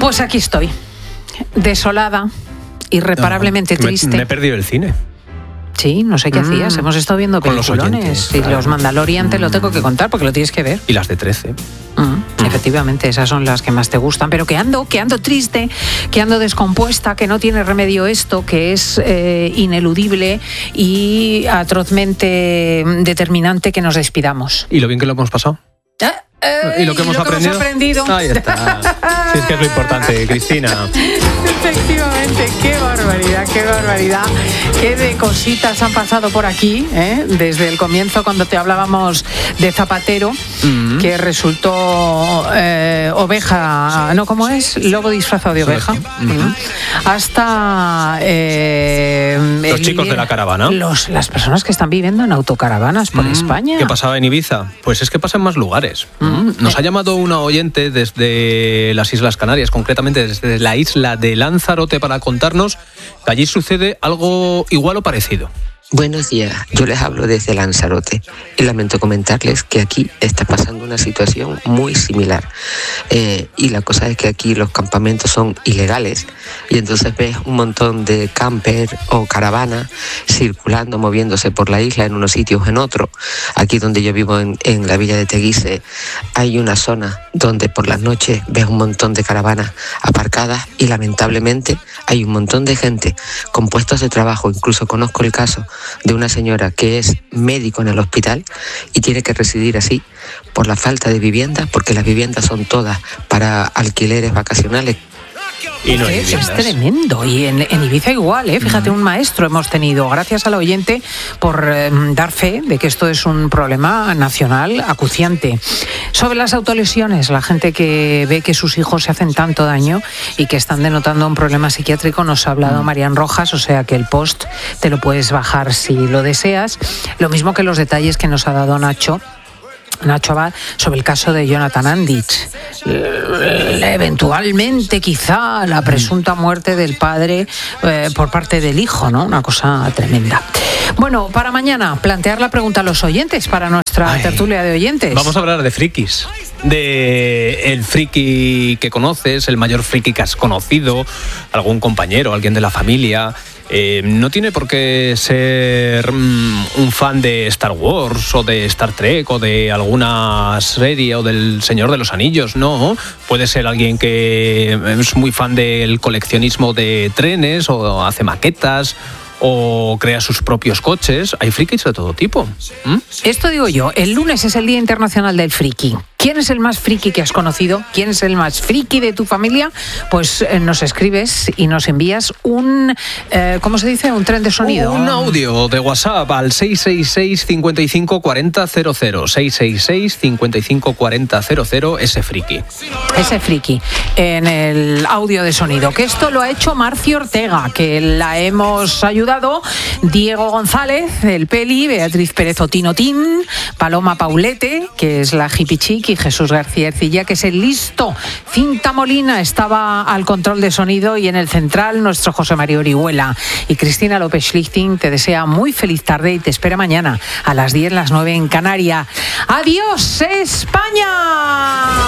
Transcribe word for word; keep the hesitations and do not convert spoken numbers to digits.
Pues aquí estoy, desolada, irreparablemente no, me, triste. Me he perdido el cine. Sí, no sé qué mm, hacías. Hemos estado viendo peliculones. Y los Mandalorian te lo tengo que contar porque lo tienes que ver. Y las de trece. Mm, mm. Efectivamente, esas son las que más te gustan. Pero que ando, que ando triste, que ando descompuesta, que no tiene remedio esto, que es eh, ineludible y atrozmente determinante que nos despidamos. ¿Y lo bien que lo hemos pasado? ¿Eh? Eh, ¿Y lo que hemos, lo que aprendido? hemos aprendido? Ahí está. Sí, es que es lo importante, Cristina. Efectivamente, qué barbaridad, qué barbaridad. Qué de cositas han pasado por aquí, ¿eh? Desde el comienzo, cuando te hablábamos de Zapatero, mm-hmm. que resultó eh, oveja, ¿no? ¿Cómo es? Lobo disfrazado de oveja. Mm-hmm. Hasta eh, los chicos el, de la caravana. Los, las personas que están viviendo en autocaravanas por mm, España. ¿Qué pasaba en Ibiza? Pues es que pasa en más lugares. Mm. Nos ha llamado una oyente desde las Islas Canarias, concretamente desde la isla de Lanzarote, para contarnos que allí sucede algo igual o parecido. Buenos días, yo les hablo desde Lanzarote y lamento comentarles que aquí está pasando una situación muy similar. Eh, y la cosa es que aquí los campamentos son ilegales y entonces ves un montón de camper o caravanas circulando, moviéndose por la isla en unos sitios, en otros. Aquí donde yo vivo, en, en la villa de Teguise, hay una zona donde por las noches ves un montón de caravanas aparcadas y lamentablemente hay un montón de gente con puestos de trabajo. Incluso conozco el caso de una señora que es médico en el hospital y tiene que residir así por la falta de vivienda, porque las viviendas son todas para alquileres vacacionales. Y no es, es tremendo. Y en, en Ibiza igual, ¿eh? Fíjate, un maestro hemos tenido, gracias al oyente por eh, dar fe de que esto es un problema nacional acuciante. Sobre las autolesiones, la gente que ve que sus hijos se hacen tanto daño y que están denotando un problema psiquiátrico, nos ha hablado Marian Rojas, o sea que el post te lo puedes bajar si lo deseas. Lo mismo que los detalles que nos ha dado Nacho. Nacho Abad, sobre el caso de Jonathan Andich, eventualmente quizá la presunta muerte del padre eh, por parte del hijo, ¿no? Una cosa tremenda. Bueno, para mañana plantear la pregunta a los oyentes, para nuestra Ay, tertulia de oyentes. Vamos a hablar de frikis, de el friki que conoces, el mayor friki que has conocido, algún compañero, alguien de la familia. Eh, no tiene por qué ser um, un fan de Star Wars o de Star Trek o de alguna serie o del Señor de los Anillos, no. Puede ser alguien que es muy fan del coleccionismo de trenes o hace maquetas o crea sus propios coches. Hay frikis de todo tipo. ¿Mm? Esto digo yo, el lunes es el Día Internacional del Friki. ¿Quién es el más friki que has conocido? ¿Quién es el más friki de tu familia? Pues eh, nos escribes y nos envías un, eh, ¿cómo se dice? Un tren de sonido. Un audio de WhatsApp al seis seis seis, cinco cinco cuatro cero cero cero. seis seis seis, cinco cinco cuatro cero cero cero, ese friki. Ese friki en el audio de sonido. Que esto lo ha hecho Marcio Ortega, que la hemos ayudado. Diego González, el Peli, Beatriz Pérez Otinotín, Paloma Paulete, que es la hippie chic, y Jesús García Ercilla, que es el listo. Cinta Molina estaba al control de sonido y en el central nuestro José María Orihuela. Y Cristina López Schlichting te desea muy feliz tarde y te espera mañana a las diez, las nueve en Canarias. ¡Adiós, España!